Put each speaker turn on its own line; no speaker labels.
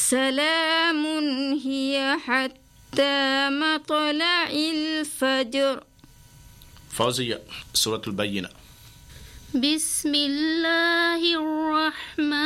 سلام هي حتى مطلع الفجر.
فوزية، سورة البينة.
بسم الله الرحمن